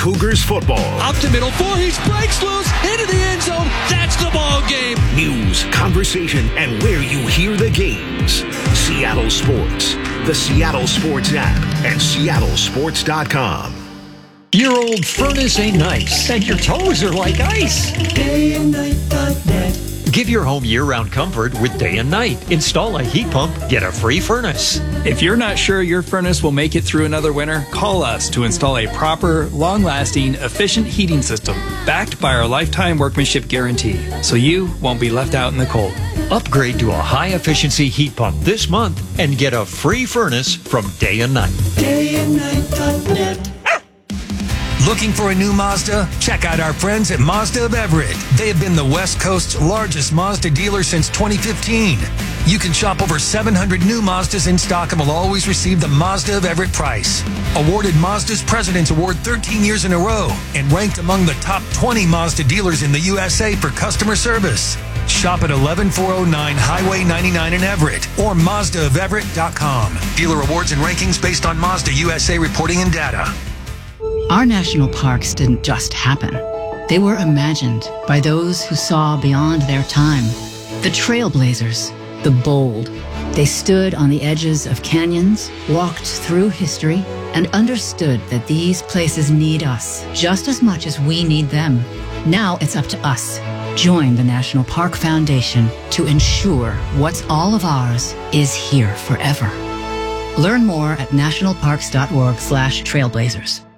Cougars football. Up the middle, Voorhees breaks loose into the end zone. That's the ball game. News, conversation, and where you hear the games. Seattle Sports, the Seattle Sports app, and seattlesports.com. Your old furnace ain't nice, and your toes are like ice. DayandNight.net. Give your home year-round comfort with Day and Night. Install a heat pump, get a free furnace. If you're not sure your furnace will make it through another winter, call us to install a proper, long-lasting, efficient heating system backed by our lifetime workmanship guarantee, so you won't be left out in the cold. Upgrade to a high-efficiency heat pump this month and get a free furnace from Day and Night. DayandNight.net. Looking for a new Mazda? Check out our friends at Mazda of Everett. They have been the West Coast's largest Mazda dealer since 2015. You can shop over 700 new Mazdas in stock and will always receive the Mazda of Everett price. Awarded Mazda's President's Award 13 years in a row and ranked among the top 20 Mazda dealers in the USA for customer service. Shop at 11409 Highway 99 in Everett or MazdaofEverett.com. Dealer awards and rankings based on Mazda USA reporting and data. Our national parks didn't just happen. They were imagined by those who saw beyond their time. The trailblazers, the bold. They stood on the edges of canyons, walked through history, and understood that these places need us just as much as we need them. Now it's up to us. Join the National Park Foundation to ensure what's all of ours is here forever. Learn more at nationalparks.org/trailblazers.